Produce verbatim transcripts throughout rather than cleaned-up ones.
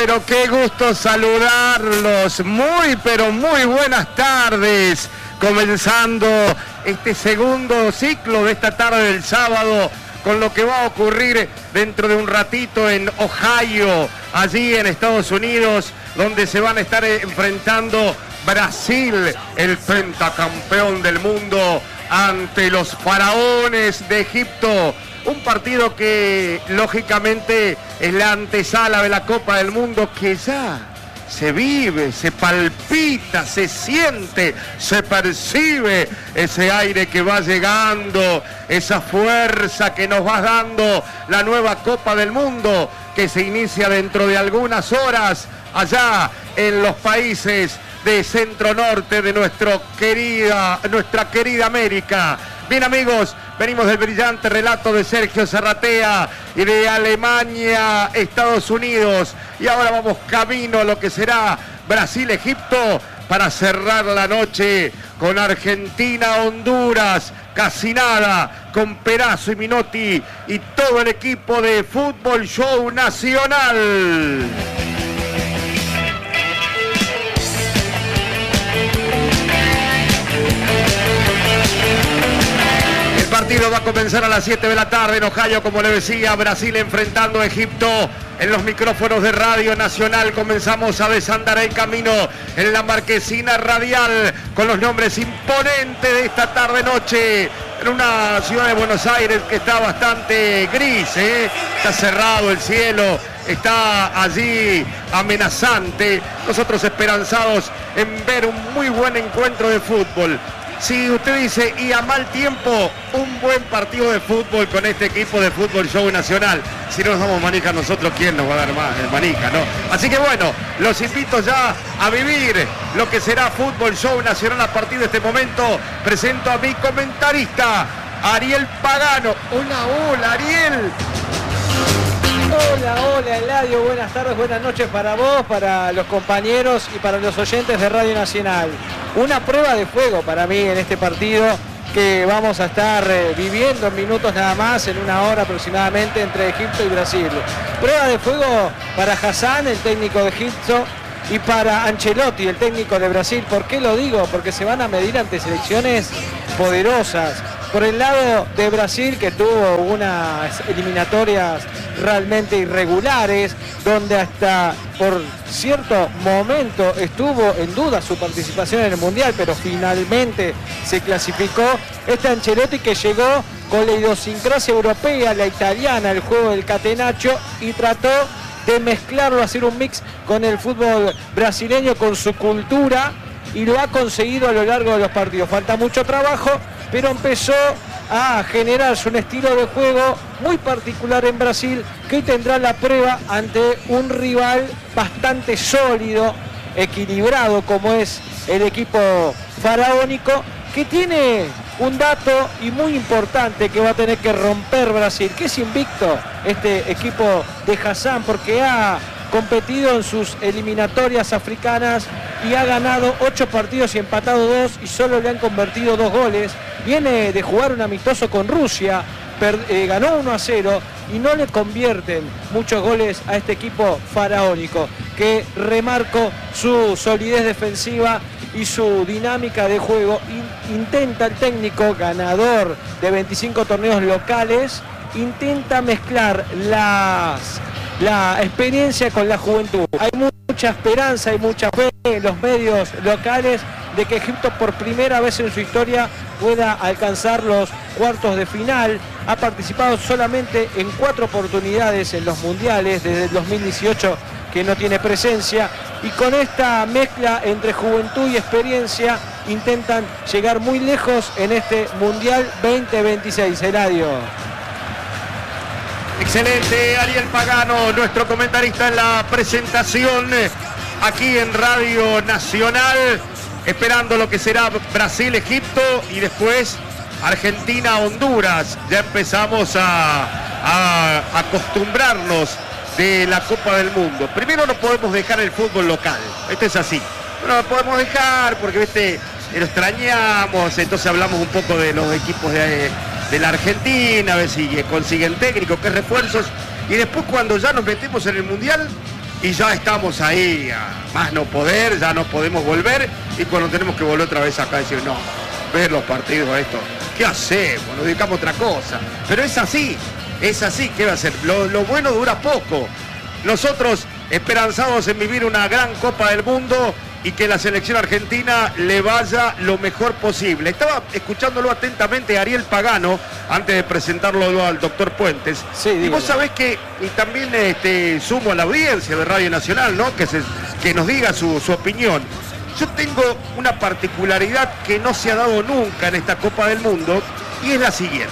pero qué gusto saludarlos. Muy, pero muy buenas tardes. Comenzando este segundo ciclo de esta tarde del sábado, con lo que va a ocurrir dentro de un ratito en Ohio, allí en Estados Unidos, donde se van a estar enfrentando Brasil, el pentacampeón del mundo, ante los faraones de Egipto. Un partido que lógicamente es la antesala de la Copa del Mundo, que ya se vive, se palpita, se siente, se percibe ese aire que va llegando, esa fuerza que nos va dando la nueva Copa del Mundo, que se inicia dentro de algunas horas allá en los países de centro norte de nuestro querida, nuestra querida América. Bien, amigos, venimos del brillante relato de Sergio Zarratea y de Alemania, Estados Unidos, y ahora vamos camino a lo que será Brasil-Egipto para cerrar la noche con Argentina-Honduras, casi nada, con Perazo y Minotti y todo el equipo de Fútbol Show Nacional. El partido va a comenzar a las siete de la tarde en Ohio, como le decía, Brasil enfrentando a Egipto. En los micrófonos de Radio Nacional comenzamos a desandar el camino en la marquesina radial con los nombres imponentes de esta tarde-noche en una ciudad de Buenos Aires que está bastante gris, ¿eh? Está cerrado el cielo, está allí amenazante. Nosotros esperanzados en ver un muy buen encuentro de fútbol. Si usted dice, y a mal tiempo, un buen partido de fútbol con este equipo de Fútbol Show Nacional. Si no nos damos manija nosotros, ¿quién nos va a dar más manija, no? Así que bueno, los invito ya a vivir lo que será Fútbol Show Nacional a partir de este momento. Presento a mi comentarista, Ariel Pagano. Hola, hola, Ariel. Hola, hola Eladio, buenas tardes, buenas noches para vos, para los compañeros y para los oyentes de Radio Nacional. Una prueba de fuego para mí en este partido que vamos a estar eh, viviendo en minutos nada más, en una hora aproximadamente, entre Egipto y Brasil. Prueba de fuego para Hassan, el técnico de Egipto, y para Ancelotti, el técnico de Brasil. ¿Por qué lo digo? Porque se van a medir ante selecciones poderosas. Por el lado de Brasil, que tuvo unas eliminatorias realmente irregulares, donde hasta por cierto momento estuvo en duda su participación en el Mundial, pero finalmente se clasificó. Este Ancelotti que llegó con la idiosincrasia europea, la italiana, el juego del catenaccio, y trató de mezclarlo, hacer un mix con el fútbol brasileño, con su cultura, y lo ha conseguido a lo largo de los partidos. Falta mucho trabajo, pero empezó a generarse un estilo de juego muy particular en Brasil, que hoy tendrá la prueba ante un rival bastante sólido, equilibrado, como es el equipo faraónico, que tiene un dato y muy importante que va a tener que romper Brasil, que es invicto este equipo de Hassan, porque ha competido en sus eliminatorias africanas y ha ganado ocho partidos y empatado dos, y solo le han convertido dos goles. Viene de jugar un amistoso con Rusia, per, eh, ganó uno a cero y no le convierten muchos goles a este equipo faraónico, que remarco su solidez defensiva y su dinámica de juego. Intenta el técnico, ganador de veinticinco torneos locales, intenta mezclar las, la experiencia con la juventud. Hay mucha esperanza, hay mucha fe en los medios locales de que Egipto por primera vez en su historia pueda alcanzar los cuartos de final. Ha participado solamente en cuatro oportunidades en los mundiales desde el dos mil dieciocho, que no tiene presencia, y con esta mezcla entre juventud y experiencia intentan llegar muy lejos en este Mundial veinte veintiséis. Eladio. Excelente, Ariel Pagano, nuestro comentarista en la presentación aquí en Radio Nacional, esperando lo que será Brasil-Egipto y después Argentina-Honduras. Ya empezamos a, a acostumbrarnos de la Copa del Mundo. Primero no podemos dejar el fútbol local, esto es así. No lo podemos dejar porque, viste, lo extrañamos, entonces hablamos un poco de los equipos de, de la Argentina, a ver si consiguen técnicos, qué refuerzos, y después cuando ya nos metemos en el Mundial, y ya estamos ahí, a más no poder, ya no podemos volver, y cuando tenemos que volver otra vez acá decir, no, ver los partidos estos, ¿qué hacemos? Nos dedicamos a otra cosa. Pero es así, es así, ¿qué va a ser? Lo, lo bueno dura poco. Nosotros esperanzados en vivir una gran Copa del Mundo y que la selección argentina le vaya lo mejor posible. Estaba escuchándolo atentamente a Ariel Pagano antes de presentarlo al doctor Puentes. Sí, y vos sabés que, y también este, sumo a la audiencia de Radio Nacional, ¿no? Que, se, que nos diga su, su opinión. Yo tengo una particularidad que no se ha dado nunca en esta Copa del Mundo, y es la siguiente.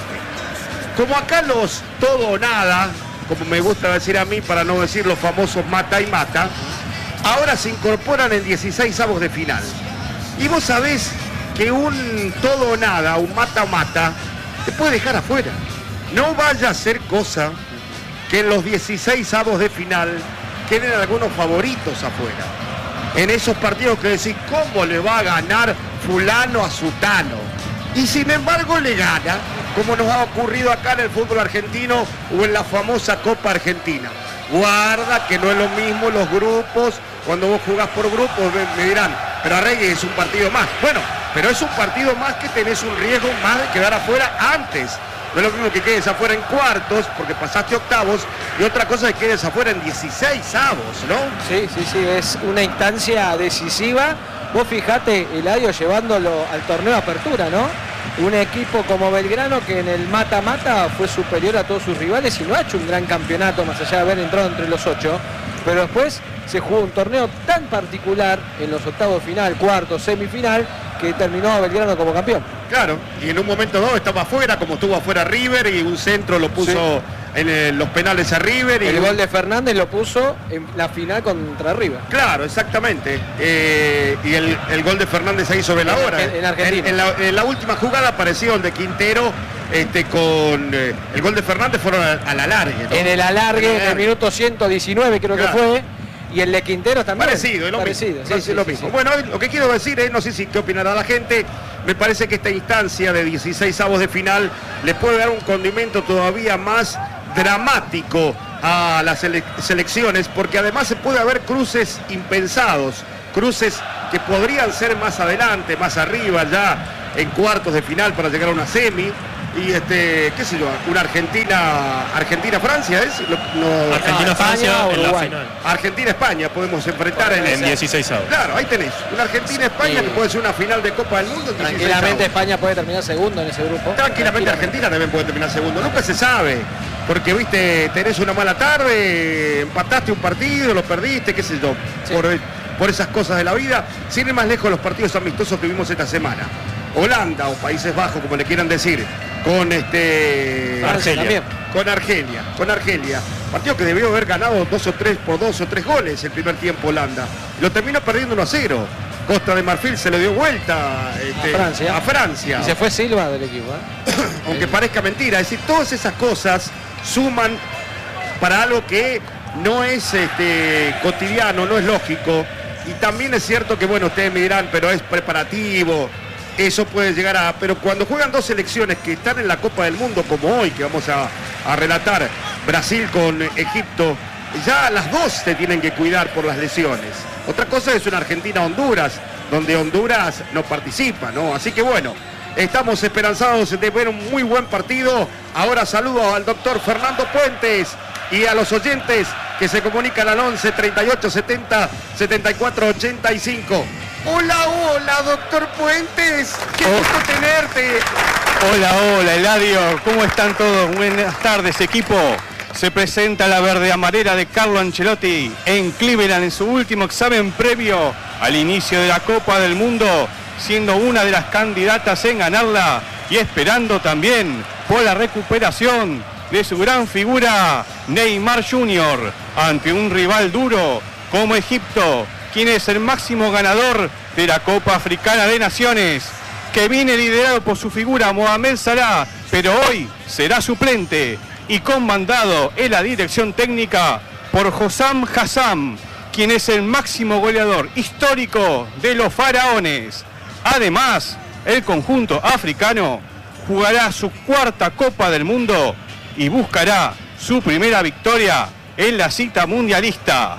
Como acá los todo o nada, como me gusta decir a mí, para no decir los famosos mata y mata, ahora se incorporan en dieciséis avos de final. Y vos sabés que un todo o nada, un mata-mata, te puede dejar afuera. No vaya a ser cosa que en los dieciséis avos de final queden algunos favoritos afuera. En esos partidos que decís, ¿cómo le va a ganar fulano a sutano? Y sin embargo le gana, como nos ha ocurrido acá en el fútbol argentino o en la famosa Copa Argentina. Guarda que no es lo mismo los grupos, cuando vos jugás por grupos me, me dirán, pero Arregui es un partido más. Bueno, pero es un partido más que tenés un riesgo más de quedar afuera antes. No es lo mismo que quedes afuera en cuartos, porque pasaste octavos, y otra cosa es que quedes afuera en dieciséis avos, ¿no? Sí, sí, sí, es una instancia decisiva. Vos fijate, Eladio, llevándolo al torneo de apertura, ¿no? Un equipo como Belgrano que en el mata-mata fue superior a todos sus rivales y no ha hecho un gran campeonato, más allá de haber entrado entre los ocho, pero después se jugó un torneo tan particular en los octavos de final, cuarto, semifinal, que terminó Belgrano como campeón. Claro, y en un momento dado estaba afuera, como estuvo afuera River, y un centro lo puso sí. en el, los penales a River. Y el gol de Fernández lo puso en la final contra River. Claro, exactamente. Eh, y el, el gol de Fernández ahí sobre la hora. En, en Argentina. En, en, la, en la última jugada apareció el de Quintero, este, con eh, el gol de Fernández fueron al alargue, ¿no? En el alargue, en el minuto ciento diecinueve creo claro. que fue. Y el de Quintero también. Parecido, es lo parecido, mismo. Sí, sí, sí, lo sí, mismo. sí. Bueno, lo que quiero decir es, no sé si qué opinará la gente, me parece que esta instancia de dieciséis avos de final le puede dar un condimento todavía más dramático a las sele selecciones, porque además se puede haber cruces impensados, cruces que podrían ser más adelante, más arriba, ya en cuartos de final para llegar a una semi. Y este, qué sé yo, una Argentina, Argentina-Francia es no, no, Argentina-Francia en la final. Argentina-España podemos enfrentar en, en dieciséis avos. Claro, ahí tenés, una Argentina-España sí. que puede ser una final de Copa del Mundo. Tranquilamente España puede terminar segundo en ese grupo. Tranquilamente, Tranquilamente Argentina también puede terminar segundo, nunca se sabe. Porque, viste, tenés una mala tarde, empataste un partido, lo perdiste, qué sé yo, sí. por, por esas cosas de la vida. Sin ir más lejos los partidos amistosos que vimos esta semana. Holanda o Países Bajos, como le quieran decir, con este Argelia. Con Argelia, con Argelia. Partido que debió haber ganado dos o tres por dos o tres goles el primer tiempo Holanda. Lo terminó perdiendo uno a cero. Costa de Marfil se le dio vuelta este, a, Francia. a Francia. Y se fue Silva del equipo. ¿eh? Aunque parezca mentira. Es decir, todas esas cosas suman para algo que no es este, cotidiano, no es lógico. Y también es cierto que, bueno, ustedes me dirán, pero es preparativo. Eso puede llegar a... Pero cuando juegan dos selecciones que están en la Copa del Mundo, como hoy, que vamos a, a relatar, Brasil con Egipto, ya las dos se tienen que cuidar por las lesiones. Otra cosa es una Argentina-Honduras, donde Honduras no participa, ¿no? Así que bueno, estamos esperanzados de ver un muy buen partido. Ahora saludo al doctor Fernando Puentes y a los oyentes que se comunican al once, treinta y ocho, setenta, setenta y cuatro, ochenta y cinco. Hola, hola, doctor Puentes. Qué oh. gusto tenerte. Hola, hola, Eladio. ¿Cómo están todos? Buenas tardes, equipo. Se presenta la verde amarela de Carlo Ancelotti en Cleveland en su último examen previo al inicio de la Copa del Mundo, siendo una de las candidatas en ganarla y esperando también por la recuperación de su gran figura Neymar junior ante un rival duro como Egipto, quien es el máximo ganador de la Copa Africana de Naciones, que viene liderado por su figura Mohamed Salah, pero hoy será suplente y comandado en la dirección técnica por Hossam Hassam, quien es el máximo goleador histórico de los faraones. Además, el conjunto africano jugará su cuarta Copa del Mundo y buscará su primera victoria en la cita mundialista.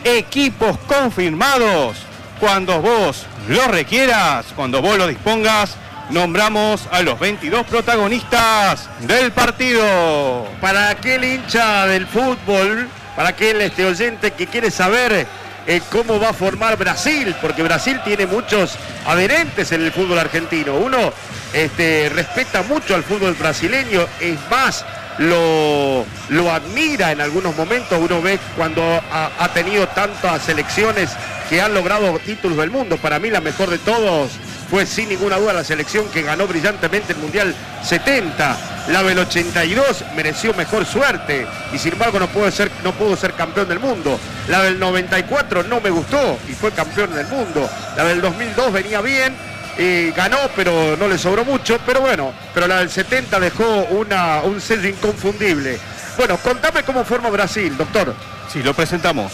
equipos confirmados. Cuando vos lo requieras, cuando vos lo dispongas, nombramos a los veintidós protagonistas del partido. Para aquel hincha del fútbol, para aquel este oyente que quiere saber eh, cómo va a formar Brasil, porque Brasil tiene muchos adherentes en el fútbol argentino. Uno este, respeta mucho al fútbol brasileño, es más, lo, lo admira en algunos momentos. Uno ve cuando ha, ha tenido tantas selecciones que han logrado títulos del mundo. Para mí la mejor de todos fue sin ninguna duda la selección que ganó brillantemente el Mundial setenta. La del ochenta y dos mereció mejor suerte y sin embargo no pudo ser, no pudo ser campeón del mundo. La del noventa y cuatro no me gustó y fue campeón del mundo. La del dos mil dos venía bien, eh, ganó pero no le sobró mucho, pero bueno, pero la del setenta dejó una, un sello inconfundible. Bueno, contame cómo forma Brasil, doctor. Sí, lo presentamos.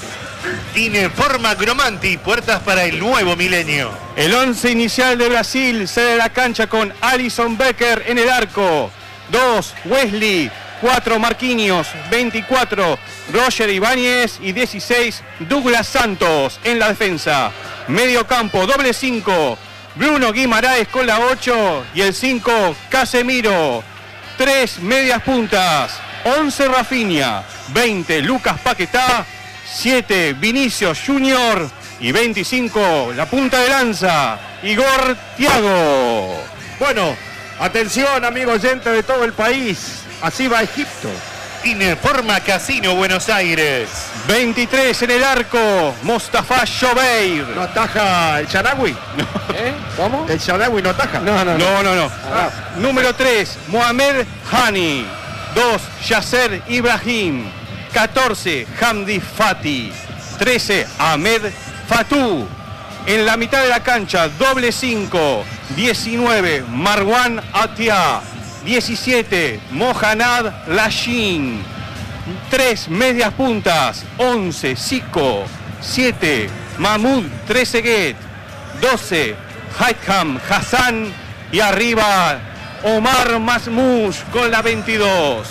Informa Gromanti, puertas para el nuevo milenio. El once inicial de Brasil sale de la cancha con Alisson Becker en el arco. dos, Wesley. cuatro, Marquinhos. veinticuatro, Roger Ibáñez. Y dieciséis, Douglas Santos en la defensa. Medio campo, doble cinco. Bruno Guimaraes con la ocho. Y el cinco, Casemiro. tres, medias puntas. once, Rafinha. veinte, Lucas Paquetá. siete, Vinicius Junior. Y veinticinco, la punta de lanza, Igor Thiago. Bueno, atención, amigo oyente de todo el país. Así va Egipto. Informa Casino Buenos Aires. veintitrés en el arco, Mostafa Shobeir. ¿No ataja el Sharawi? No. ¿Eh? ¿Cómo? ¿El Sharawi no ataja? No, no, no. No, no, no. Ah. Número tres, Mohamed Hani. dos, Yasser Ibrahim. catorce, Hamdi Fati. trece, Ahmed Fatou. En la mitad de la cancha, doble cinco. diecinueve, Marwan Atia. diecisiete, Mohanad Lashin. tres, medias puntas. once, Zico. siete, Mahmoud Trezeguet. doce, Haitham Hassan. Y arriba, Omar Masmouch con la veintidós.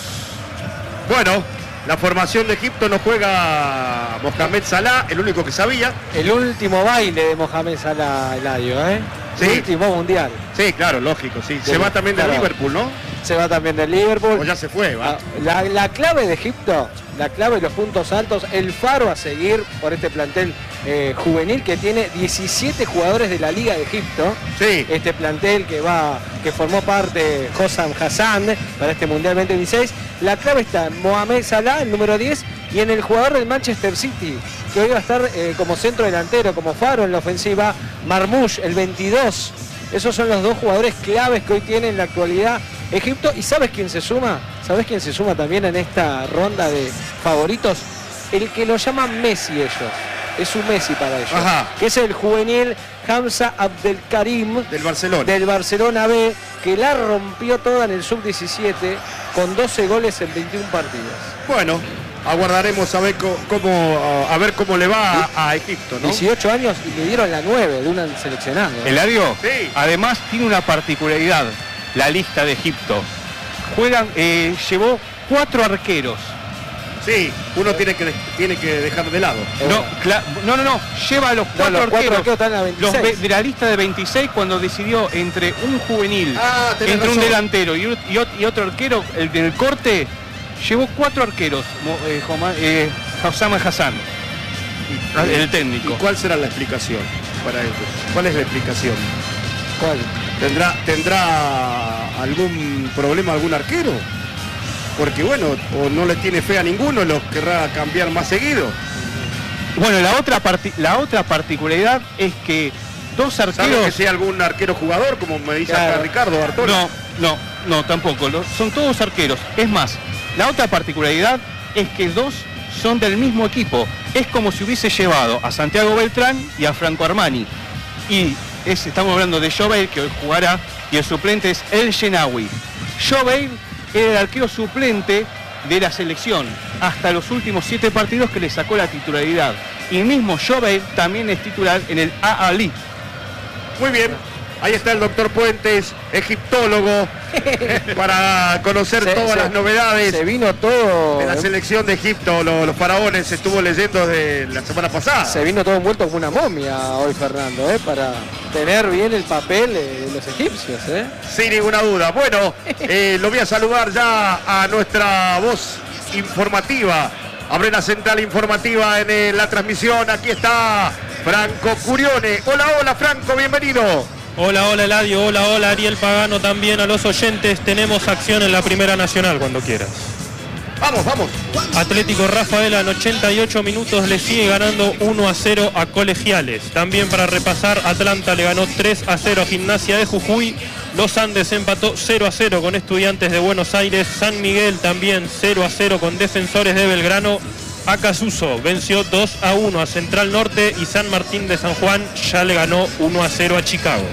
Bueno, la formación de Egipto no juega Mohamed Salah, el único que sabía. El último baile de Mohamed Salah, Eladio, ¿eh? Sí. El último mundial. Sí, claro, lógico, sí. Se Sí, va también del claro. Liverpool, ¿no? Se va también del Liverpool. O ya se fue, va. Ah, La, la clave de Egipto, la clave de los puntos altos, el faro a seguir por este plantel eh, juvenil que tiene diecisiete jugadores de la Liga de Egipto. Sí. Este plantel que va, que formó parte Hossam Hassan para este Mundial veinte dieciséis. La clave está en Mohamed Salah, el número diez, y en el jugador del Manchester City, que hoy va a estar eh, como centro delantero, como faro en la ofensiva, Marmoush, el veintidós. Esos son los dos jugadores claves que hoy tiene en la actualidad Egipto. ¿Y sabes quién se suma? ¿Sabes quién se suma también en esta ronda de favoritos? El que lo llaman Messi ellos. Es un Messi para ellos. Ajá. Que es el juvenil Hamza Abdelkarim Del Barcelona. del Barcelona B, que la rompió toda en el sub diecisiete con doce goles en veintiún partidos. Bueno, aguardaremos a ver co- cómo, a ver cómo le va a, a Egipto, ¿no? dieciocho años y le dieron la nueve de un seleccionado. Eladio, Sí. además tiene una particularidad, la lista de Egipto. Juegan, eh, llevó cuatro arqueros. Sí, uno tiene que, tiene que dejar de lado. No, cla- no, no, no, lleva a los No, cuatro los cuatro arqueros. arqueros están en la Los veintiséis. ve- de la lista de veintiséis cuando decidió entre un juvenil, Ah, tenés entre un razón. delantero y, un- y ot- y otro arquero, el del corte, llevó cuatro arqueros, Mo- eh, Joma- eh, Hossam Hassan, el técnico. ¿Y cuál será la explicación para ellos? ¿Cuál es la explicación? ¿Cuál? ¿Tendrá, ¿Tendrá algún problema algún arquero? Porque bueno, o no le tiene fe a ninguno, los querrá cambiar más seguido. Bueno, la otra, parti- la otra particularidad es que dos ¿Sabe que arqueros... sea algún arquero jugador, como me dice Claro. acá Ricardo Bartolo? No, no, no, tampoco. Lo- son todos arqueros. Es más, la otra particularidad es que dos son del mismo equipo. Es como si hubiese llevado a Santiago Beltrán y a Franco Armani. Y es, estamos hablando de Joveil, que hoy jugará, y el suplente es El Shenawi. Joveil era el arquero suplente de la selección hasta los últimos siete partidos que le sacó la titularidad. Y el mismo Joveil también es titular en el A-Ali. Muy bien. Ahí está el doctor Puentes, egiptólogo, para conocer se, todas se, las novedades. Se vino todo. De la selección de Egipto, los, los faraones, se estuvo leyendo de la semana pasada. Se vino todo envuelto como una momia hoy, Fernando, ¿eh? Para tener bien el papel de los egipcios, ¿eh? Sin ninguna duda. Bueno, eh, lo voy a saludar ya a nuestra voz informativa. Abre la central informativa en eh, la transmisión. Aquí está Franco Curione. Hola, hola, Franco, bienvenido. Hola, hola, Eladio. Hola, hola, Ariel Pagano. También a los oyentes. Tenemos acción en la Primera Nacional cuando quieras. Vamos, vamos. Atlético Rafaela en ochenta y ocho minutos le sigue ganando uno a cero a Colegiales. También para repasar, Atlanta le ganó tres a cero a Gimnasia de Jujuy. Los Andes empató cero a cero con Estudiantes de Buenos Aires. San Miguel también cero a cero con Defensores de Belgrano. Acasuso venció dos a uno a Central Norte y San Martín de San Juan ya le ganó uno a cero a Chicago.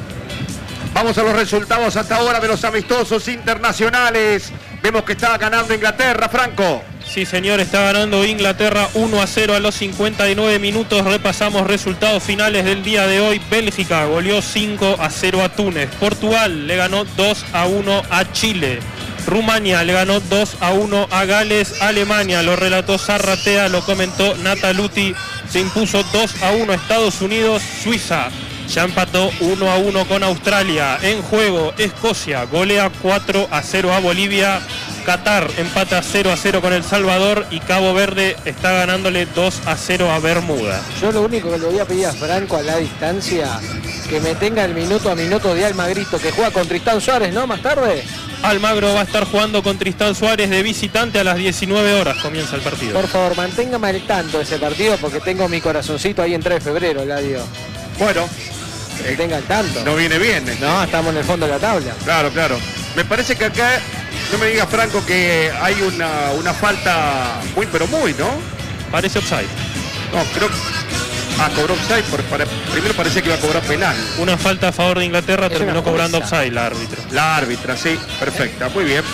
Vamos a los resultados hasta ahora de los amistosos internacionales. Vemos que está ganando Inglaterra, Franco. Sí, señor, está ganando Inglaterra uno a cero a los cincuenta y nueve minutos. Repasamos resultados finales del día de hoy. Bélgica goleó cinco a cero a Túnez. Portugal le ganó dos a uno a Chile. Rumania le ganó dos a uno a Gales. Alemania, lo relató Zarratea, lo comentó Nataluti, se impuso dos a uno a Estados Unidos. Suiza ya empató uno a uno con Australia. En juego, Escocia golea cuatro a cero a Bolivia. Qatar empata cero a cero con El Salvador y Cabo Verde está ganándole dos a cero a Bermuda. Yo lo único que le voy a pedir a Franco a la distancia, que me tenga el minuto a minuto de Almagrito, que juega con Tristán Suárez, ¿no? Más tarde. Almagro va a estar jugando con Tristán Suárez de visitante a las diecinueve horas. Comienza el partido. Por favor, manténgame al tanto de ese partido porque tengo mi corazoncito ahí en tres de febrero, Ladio. Bueno. Que eh, tenga al tanto. No viene bien. Este. No, estamos en el fondo de la tabla. Claro, claro. Me parece que acá, no me digas, Franco, que hay una, una falta muy, pero muy, ¿no? Parece offside. No, creo que... Ah, cobró offside, por, para, primero parecía que iba a cobrar penal. Una falta a favor de Inglaterra, es terminó cobrando offside la árbitra. La árbitra, sí, perfecta, muy bien.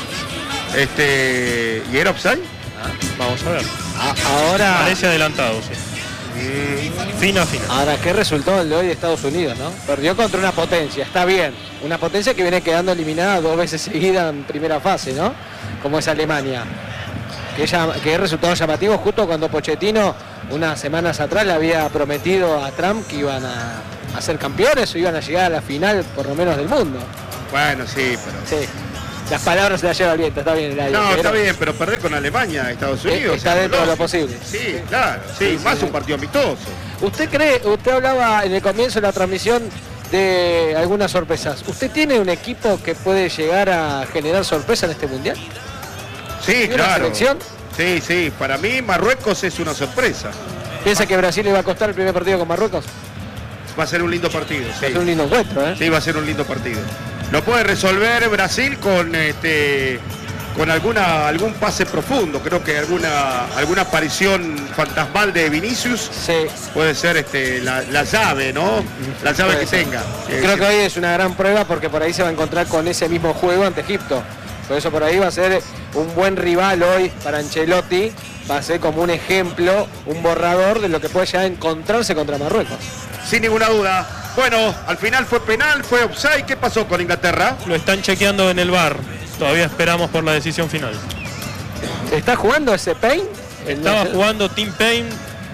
Este, ¿y era offside? Ah, vamos a ver. Ah, ahora... Parece adelantado, sí. Mm. Fina, fina. Ahora, ¿qué resultó el de hoy de Estados Unidos, no? Perdió contra una potencia, está bien. Una potencia que viene quedando eliminada dos veces seguida en primera fase, ¿no? Como es Alemania. Que, ella, que es resultado llamativo justo cuando Pochettino unas semanas atrás le había prometido a Trump que iban a, a ser campeones o iban a llegar a la final por lo menos del mundo. Bueno, sí, pero... Sí, las palabras se las lleva el viento, está bien. El aire, no, pero... está bien, pero perder con Alemania, Estados Unidos... Está dentro de lo posible. Sí, claro, sí, sí más sí, un sí. partido amistoso. ¿Usted cree, usted hablaba en el comienzo de la transmisión de algunas sorpresas? ¿Usted tiene un equipo que puede llegar a generar sorpresa en este Mundial? Sí, claro. Selección? Sí, sí, para mí Marruecos es una sorpresa. ¿Piensa que Brasil le va a costar el primer partido con Marruecos? Va a ser un lindo partido, sí. Va a ser un lindo encuentro, ¿eh? Sí, va a ser un lindo partido. Lo puede resolver Brasil con este con alguna algún pase profundo, creo que alguna alguna aparición fantasmal de Vinicius. Sí. Puede ser este la, la llave, ¿no? La llave que tenga. Creo que hoy es una gran prueba porque por ahí se va a encontrar con ese mismo juego ante Egipto. Por eso por ahí va a ser un buen rival hoy para Ancelotti. Va a ser como un ejemplo, un borrador de lo que puede llegar a encontrarse contra Marruecos. Sin ninguna duda. Bueno, al final fue penal, fue offside. ¿Qué pasó con Inglaterra? Lo están chequeando en el V A R. Todavía esperamos por la decisión final. ¿Está jugando ese Payne? Estaba jugando Tim Payne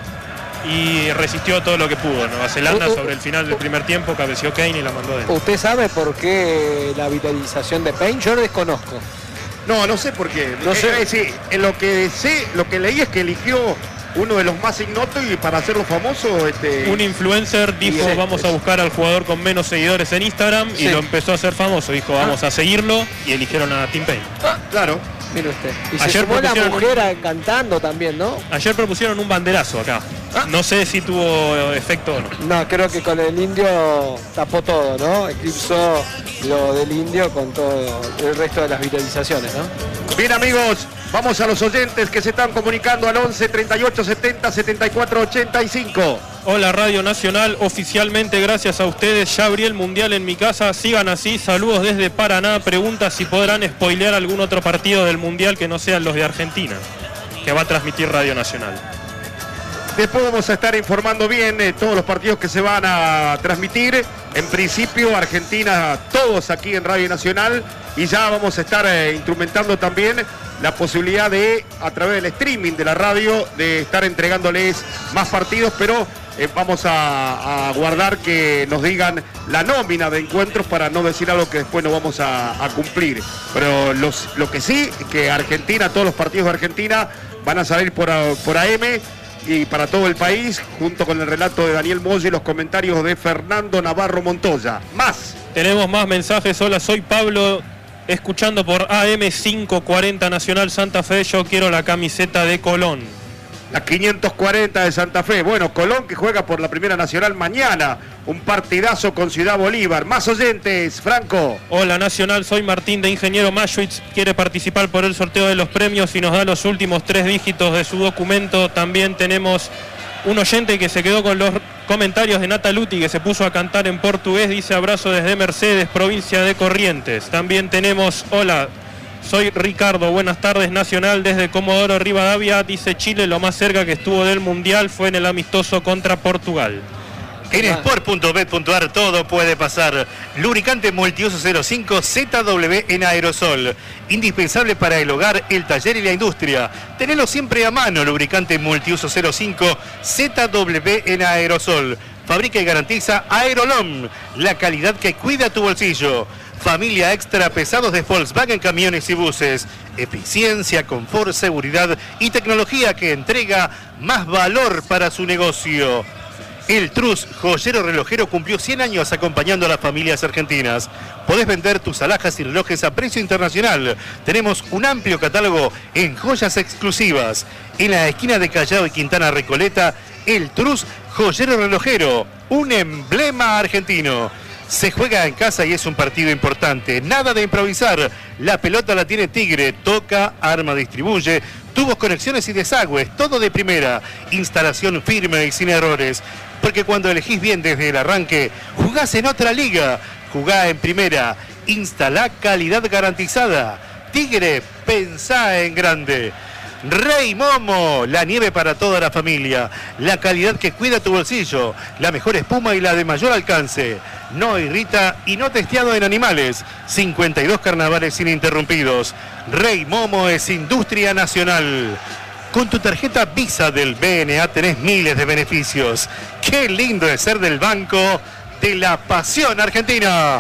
y resistió todo lo que pudo. Nueva Zelanda uh, uh, sobre el final del primer tiempo cabeció Kane y la mandó dentro. ¿Usted sabe por qué la vitalización de Payne? Yo lo desconozco. No, no sé por qué. No sé. Eh, sí, en lo que sé, lo que leí es que eligió uno de los más ignotos y para hacerlo famoso... Este... Un influencer dijo, este, vamos a buscar al jugador con menos seguidores en Instagram, sí. Y lo empezó a hacer famoso. Dijo, vamos ah. a seguirlo, y eligieron a Tim Payne. Ah, claro. Mire usted. Y ayer se sumó la mujer un... cantando también, ¿no? Ayer propusieron un banderazo acá. Ah. No sé si tuvo efecto o no. No, creo que con el indio tapó todo, ¿no? Eclipsó lo del indio con todo el resto de las vitalizaciones, ¿no? Bien, amigos, vamos a los oyentes que se están comunicando al once, treinta y ocho, setenta, setenta y cuatro, ochenta y cinco. Hola Radio Nacional, oficialmente gracias a ustedes ya abrí el Mundial en mi casa, sigan así, saludos desde Paraná, pregunta si podrán spoilear algún otro partido del Mundial que no sean los de Argentina, que va a transmitir Radio Nacional. Después vamos a estar informando bien eh, todos los partidos que se van a transmitir en principio Argentina, todos aquí en Radio Nacional, y ya vamos a estar eh, instrumentando también la posibilidad de, a través del streaming de la radio, de estar entregándoles más partidos, pero eh, vamos a, a guardar que nos digan la nómina de encuentros para no decir algo que después no vamos a, a cumplir. Pero los, lo que sí, que Argentina, todos los partidos de Argentina van a salir por, por A M y para todo el país, junto con el relato de Daniel Moya y los comentarios de Fernando Navarro Montoya. Más. Tenemos más mensajes. Hola, soy Pablo, escuchando por A M quinientos cuarenta Nacional Santa Fe. Yo quiero la camiseta de Colón. La quinientos cuarenta de Santa Fe. Bueno, Colón que juega por la Primera Nacional mañana. Un partidazo con Ciudad Bolívar. Más oyentes, Franco. Hola Nacional, soy Martín de Ingeniero Maschwitz. Quiere participar por el sorteo de los premios y nos da los últimos tres dígitos de su documento. También tenemos un oyente que se quedó con los comentarios de Nataluti, que se puso a cantar en portugués. Dice abrazo desde Mercedes, provincia de Corrientes. También tenemos, hola, soy Ricardo, buenas tardes Nacional desde Comodoro Rivadavia. Dice Chile, lo más cerca que estuvo del Mundial fue en el amistoso contra Portugal. En sport punto bet punto ar todo puede pasar. Lubricante multiuso cero cinco Z W en aerosol. Indispensable para el hogar, el taller y la industria. Tenelo siempre a mano. Lubricante multiuso cero cinco Z W en aerosol. Fabrica y garantiza Aerolom, la calidad que cuida tu bolsillo. Familia Extra Pesados de Volkswagen Camiones y Buses. Eficiencia, confort, seguridad y tecnología que entrega más valor para su negocio. El Trus, joyero relojero, cumplió cien años acompañando a las familias argentinas. Podés vender tus alhajas y relojes a precio internacional. Tenemos un amplio catálogo en joyas exclusivas. En la esquina de Callao y Quintana Recoleta, El Trus, joyero relojero, un emblema argentino. Se juega en casa y es un partido importante. Nada de improvisar. La pelota la tiene Tigre. Toca, arma, distribuye. Tubos, conexiones y desagües. Todo de primera. Instalación firme y sin errores. Porque cuando elegís bien desde el arranque, jugás en otra liga. Jugá en primera. Instalá calidad garantizada. Tigre, pensá en grande. Rey Momo, la nieve para toda la familia, la calidad que cuida tu bolsillo, la mejor espuma y la de mayor alcance, no irrita y no testeado en animales, cincuenta y dos carnavales ininterrumpidos. Rey Momo es industria nacional. Con tu tarjeta Visa del B N A tenés miles de beneficios. Qué lindo es ser del Banco de la Pasión Argentina.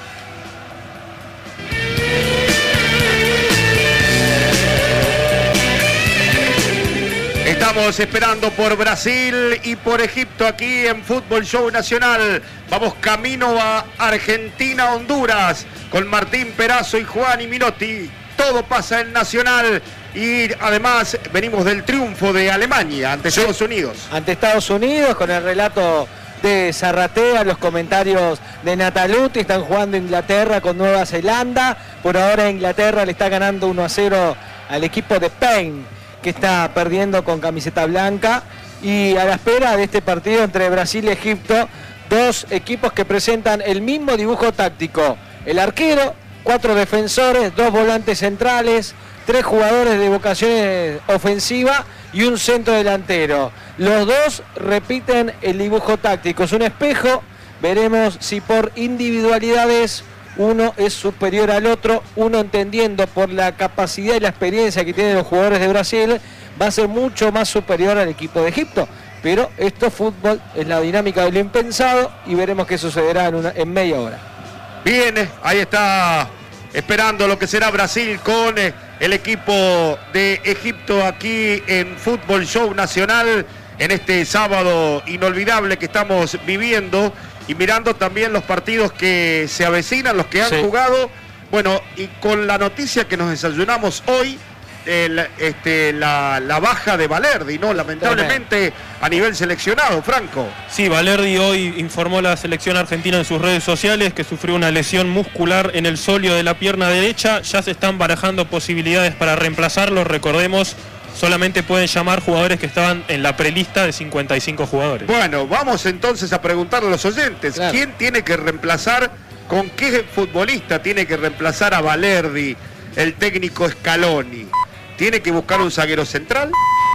Estamos esperando por Brasil y por Egipto aquí en Fútbol Show Nacional. Vamos camino a Argentina, Honduras, con Martín Perazo y Juan y Minotti. Todo pasa en Nacional y además venimos del triunfo de Alemania ante sí. Estados Unidos. Ante Estados Unidos con el relato de Zarratea, los comentarios de Nataluti. Están jugando Inglaterra con Nueva Zelanda. Por ahora Inglaterra le está ganando uno a cero al equipo de Payne, que está perdiendo con camiseta blanca, y a la espera de este partido entre Brasil y Egipto, dos equipos que presentan el mismo dibujo táctico. El arquero, cuatro defensores, dos volantes centrales, tres jugadores de vocación ofensiva y un centro delantero. Los dos repiten el dibujo táctico. Es un espejo, veremos si por individualidades uno es superior al otro, uno entendiendo por la capacidad y la experiencia que tienen los jugadores de Brasil, va a ser mucho más superior al equipo de Egipto. Pero esto es fútbol, es la dinámica de lo impensado y veremos qué sucederá en, una, en media hora. Bien, ahí está esperando lo que será Brasil con el equipo de Egipto aquí en Fútbol Show Nacional en este sábado inolvidable que estamos viviendo. Y mirando también los partidos que se avecinan, los que han sí. jugado. Bueno, y con la noticia que nos desayunamos hoy, el, este, la, la baja de Valerdi, ¿no? Lamentablemente a nivel seleccionado, Franco. Sí, Valerdi hoy informó la selección argentina en sus redes sociales que sufrió una lesión muscular en el sóleo de la pierna derecha. Ya se están barajando posibilidades para reemplazarlo, recordemos. Solamente pueden llamar jugadores que estaban en la prelista de cincuenta y cinco jugadores. Bueno, vamos entonces a preguntarle a los oyentes. Claro. ¿Quién tiene que reemplazar, con qué futbolista tiene que reemplazar a Valerdi, el técnico Scaloni? ¿Tiene que buscar un zaguero central?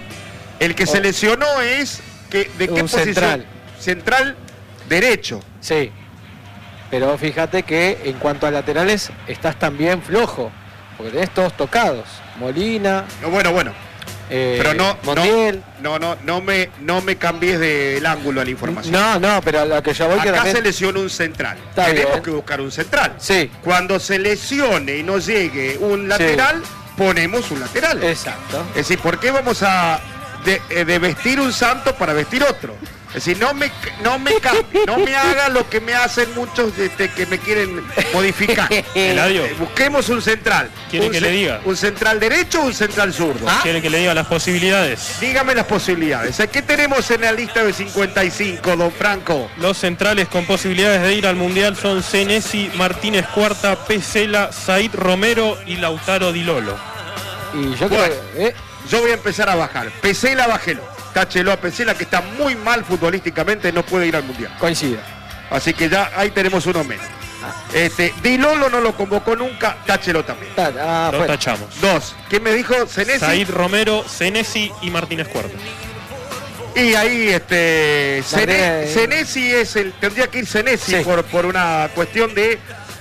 El que oh. se lesionó es, que, ¿de qué un posición? Central. Central derecho. Sí. Pero fíjate que en cuanto a laterales estás también flojo, porque tenés todos tocados. Molina, No, bueno, bueno. eh, Pero no, Montiel. no, no, no, no me, no me cambies del ángulo a la información. No, no, pero a lo que yo voy que Acá también... se lesionó un central. Está Tenemos bien. que buscar un central. Sí, Cuando se lesione y no llegue un lateral, ponemos un lateral. exacto. Es decir, ¿por qué vamos a de, eh, de vestir un santo para vestir otro? Es decir, no me, no me cambie, no me haga lo que me hacen muchos este, que me quieren modificar. Eladio, Eh, busquemos un central. ¿Quiere un que ce- le diga? ¿Un central derecho o un central zurdo? ¿quiere que le diga las posibilidades? Dígame las posibilidades. ¿Qué tenemos en la lista de cincuenta y cinco, don Franco? Los centrales con posibilidades de ir al Mundial son Senesi, Martínez Cuarta, Pesela, Said Romero y Lautaro Di Lolo. Y yo Bueno. creo que... eh, Yo voy a empezar a bajar. Pesela, bájelo. Táchelo a Pesela, que está muy mal futbolísticamente, no puede ir al Mundial. coincido. Así que ya ahí tenemos uno menos. Este, Di Lolo no lo convocó nunca, táchelo también. Ta- ah, Lo bueno. tachamos. Dos. ¿Quién me dijo? Senesi. Said Romero, Senesi y Martínez Cuarta. Y ahí este Sene- Martínez. Senesi es el. Tendría que ir Senesi Sí. por, por una cuestión de.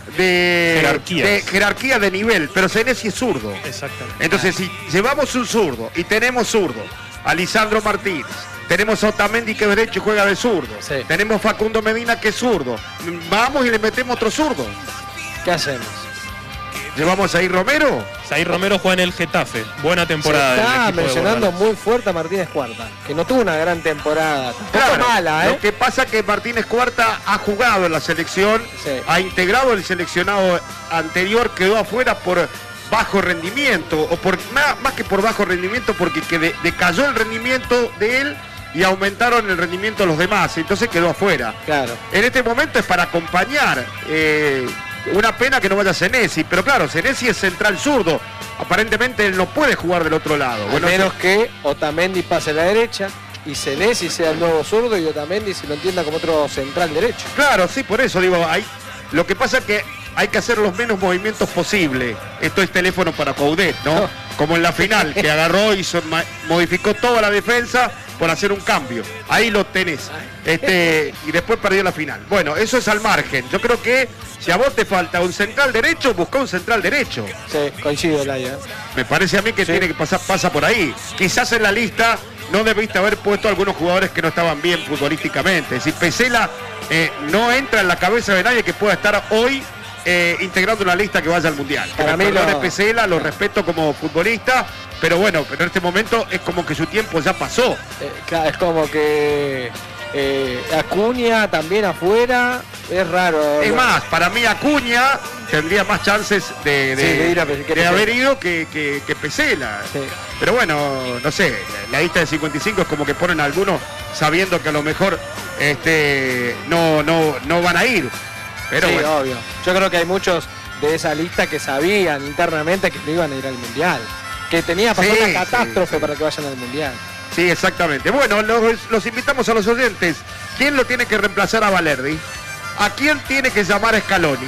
de Jerarquías. de jerarquía de nivel. Pero Senesi es zurdo. Exactamente. Entonces, si llevamos un zurdo y tenemos zurdo, a Lisandro Martínez, tenemos a Otamendi que es derecho y juega de zurdo, Sí. tenemos Facundo Medina que es zurdo, vamos y le metemos otro zurdo. ¿Qué hacemos? ¿Llevamos ahí Romero? Said Romero juega en el Getafe. Buena Se temporada. del está equipo de mencionando Bordalas. muy fuerte a Martínez Cuarta, que no tuvo una gran temporada. Tampoco Claro, mala, lo ¿eh? que pasa es que Martínez Cuarta ha jugado en la selección, Sí. ha integrado el seleccionado anterior, quedó afuera por bajo rendimiento, o por más, más que por bajo rendimiento, porque que de- decayó el rendimiento de él y aumentaron el rendimiento de los demás, entonces quedó afuera. Claro. En este momento es para acompañar. eh, una pena que no vaya Senesi, pero claro, Senesi es central zurdo. Aparentemente él no puede jugar del otro lado. A Bueno, menos que Otamendi pase a la derecha y Senesi sea el nuevo zurdo y Otamendi se lo entienda como otro central derecho. claro, sí, por eso digo, hay, lo que pasa es que hay que hacer los menos movimientos posible. Esto es teléfono para Coudet, ¿no? Como en la final, que agarró y hizo- ma- modificó toda la defensa por hacer un cambio. Ahí lo tenés. Este, y después perdió la final. Bueno, eso es al margen. Yo creo que si a vos te falta un central derecho, busca un central derecho. Sí, coincido, Laia. Me parece a mí que Sí. tiene que pasar, pasa por ahí. Quizás en la lista no debiste haber puesto algunos jugadores que no estaban bien futbolísticamente. Es decir, Pesela eh, no entra en la cabeza de nadie que pueda estar hoy eh, integrando una lista que vaya al Mundial. Que Para me mí perdone lo- Pesela, lo respeto como futbolista, pero bueno, pero en este momento es como que su tiempo ya pasó. Eh, claro, es como que eh, Acuña también afuera, es raro. Es ¿no? más, para mí Acuña tendría más chances de, de- Sí, de ir a Pe- que de Pesela. haber ido que, que, que Pesela. Sí. Pero bueno, no sé, la, la lista de cincuenta y cinco es como que ponen a algunos sabiendo que a lo mejor este, no, no, no van a ir. Pero Sí, bueno, obvio. Yo creo que hay muchos de esa lista que sabían internamente que no iban a ir al Mundial. Que tenía pasar Sí, una catástrofe sí, sí. para que vayan al Mundial. sí, exactamente. Bueno, los, los invitamos a los oyentes. ¿Quién lo tiene que reemplazar a Valerdi? ¿A quién tiene que llamar a Scaloni?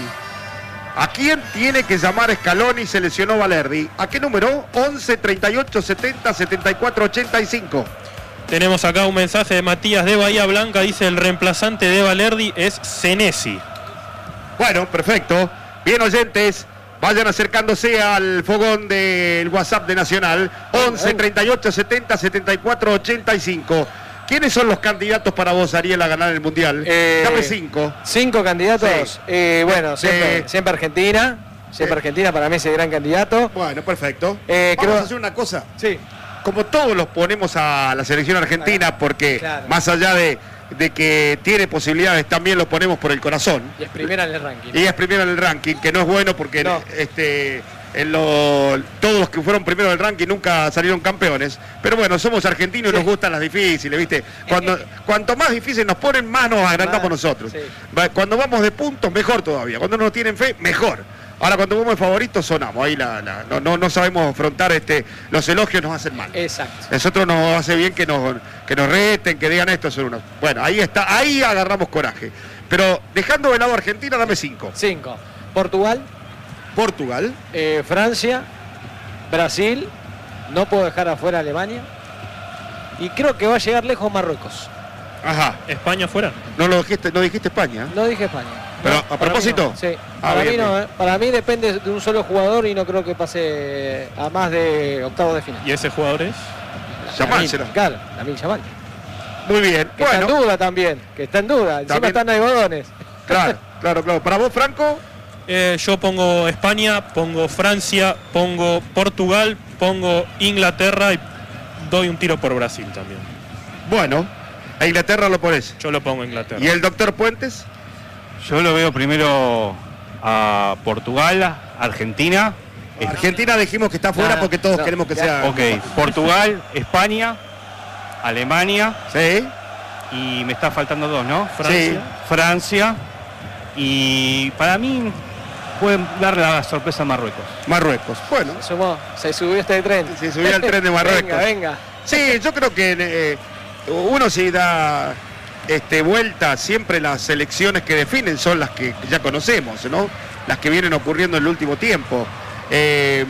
¿A quién tiene que llamar a Scaloni? Se lesionó Valerdi. ¿A qué número? once, treinta y ocho, setenta, setenta y cuatro, ochenta y cinco. Tenemos acá un mensaje de Matías de Bahía Blanca. Dice: el reemplazante de Valerdi es Senesi. Bueno, perfecto. Bien, oyentes, vayan acercándose al fogón del WhatsApp de Nacional. once, treinta y ocho, setenta, setenta y cuatro, ochenta y cinco. ¿Quiénes son los candidatos para vos, Ariel, a ganar el Mundial? Eh, Dame cinco. Cinco candidatos. Sí. Eh, bueno, De- siempre, de- siempre Argentina. Siempre Sí. Argentina para mí es el gran candidato. Bueno, perfecto. Eh, Vamos creo- a hacer una cosa. Sí. Como todos los ponemos a la selección argentina, porque Claro. más allá de, de que tiene posibilidades, también lo ponemos por el corazón. Y es primera en el ranking. Y es primero en el ranking, que no es bueno porque No. este, en lo- todos los que fueron primero del ranking nunca salieron campeones. Pero bueno, somos argentinos y Sí. nos gustan las difíciles, ¿viste? Cuando, cuanto más difíciles nos ponen, más nos agrandamos Más, nosotros. sí. Va- Cuando vamos de puntos, mejor todavía. Cuando no nos tienen fe, mejor. Ahora cuando vamos de favoritos, sonamos. Ahí la, la- no, no, no sabemos afrontar este, los elogios, nos hacen mal. Exacto. Nosotros nos hace bien que nos, que nos reten, que digan esto son unos. Bueno, ahí está, ahí agarramos coraje. Pero dejando de lado a Argentina, dame cinco. Cinco. Portugal, Portugal. eh, Francia, Brasil. No puedo dejar afuera a Alemania. Y creo que va a llegar lejos Marruecos. Ajá. España fuera. No lo dijiste, no dijiste España. No dije España. Pero a propósito. Para mí no, sí. Ah, para, bien, mí no, bien. eh. para mí depende de un solo jugador y no creo que pase a más de octavos de final. ¿Y ese jugador es? Yamal Lamine, será. Claro, Lamine Yamal. Muy bien. Que está en Bueno, duda también, que está en duda. Encima También- están algodones. claro, claro, claro. Para vos, Franco, Eh, yo pongo España, pongo Francia, pongo Portugal, pongo Inglaterra y doy un tiro por Brasil también. bueno, a Inglaterra lo pones. Yo lo pongo Inglaterra. ¿Y el doctor Puentes? Yo lo veo primero a Portugal, Argentina. Argentina dijimos que está fuera Ah, porque todos no, queremos que ya. sea. Ok, Portugal, España, Alemania Sí, y me está faltando dos, ¿no? Francia. Francia y para mí pueden dar la sorpresa a Marruecos. Marruecos. Bueno, Se sumó, se subió este tren. se subió al tren de Marruecos. Venga, venga. Sí, yo creo que eh, uno si da este, vuelta, siempre las selecciones que definen son las que ya conocemos, ¿no? Las que vienen ocurriendo en el último tiempo. Eh,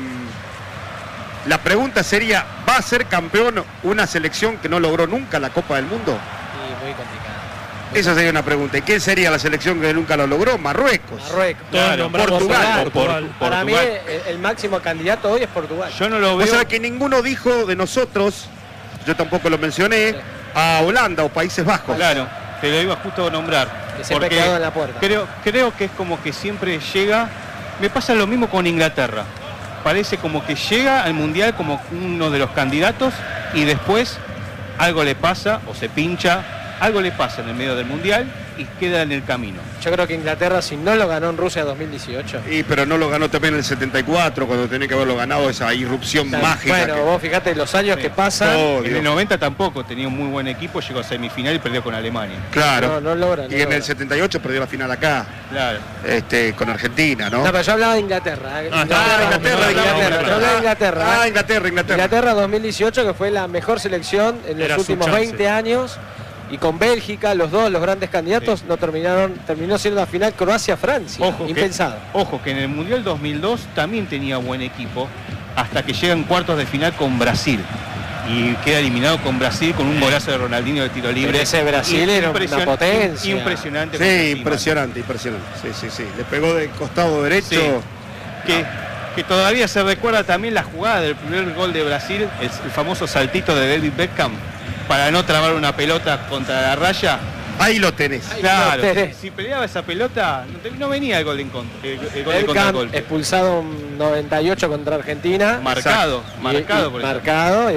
la pregunta sería, ¿va a ser campeón una selección que no logró nunca la Copa del Mundo? Sí, muy complicado. Esa sería una pregunta. ¿Y quién sería la selección que nunca lo logró? Marruecos. Marruecos. Todos Claro, nombramos Portugal. a Portugal. Por- Para mí Portugal. el, el máximo candidato hoy es Portugal. Yo no lo O veo. sea que ninguno dijo de nosotros, yo tampoco lo mencioné, Sí. a Holanda o Países Bajos. Claro, te lo iba justo a nombrar. Que siempre quedado en la puerta. Creo, creo que es como que siempre llega. Me pasa lo mismo con Inglaterra. Parece como que llega al Mundial como uno de los candidatos y después algo le pasa o se pincha, algo le pasa en el medio del Mundial y queda en el camino. Yo creo que Inglaterra, si no lo ganó en Rusia dos mil dieciocho. Y pero no lo ganó también en el setenta y cuatro, cuando tenía que haberlo ganado, esa irrupción mágica. Bueno, que- vos fijate los años Sí. que pasan. Oh, En Dios. el noventa tampoco tenía un muy buen equipo, llegó a semifinal y perdió con Alemania. Claro. No, no logran. y en el setenta y ocho perdió la final acá, Claro. este, con Argentina, ¿no? No, pero yo hablaba de Inglaterra. ¿eh? Ah, Ah, Inglaterra, Inglaterra, Inglaterra. yo hablaba de Inglaterra. Ah, Inglaterra, Inglaterra. Inglaterra dos mil dieciocho, que fue la mejor selección en los Era su últimos chance. veinte años. Y con Bélgica, los dos, los grandes candidatos, no terminaron, terminó siendo la final Croacia-Francia. Ojo que, Impensado. ojo que en el Mundial dos mil dos también tenía buen equipo hasta que llegan cuartos de final con Brasil. Y queda eliminado con Brasil con un golazo de Ronaldinho de tiro libre. Pero ese Brasil era una Impresion- potencia. Impresionante. Sí, impresionante, impresionante. Sí, sí, sí. Le pegó del costado derecho. Sí. Que, que todavía se recuerda también la jugada del primer gol de Brasil, el, el famoso saltito de David Beckham para no trabar una pelota contra la raya. Ahí lo tenés. Ahí Claro, lo tenés. si peleaba esa pelota, no, te- no venía el gol de en contra, el, el gol de Beckham contragolpe. expulsado en noventa y ocho contra Argentina. Marcado, Y- marcado y por eso. marcado.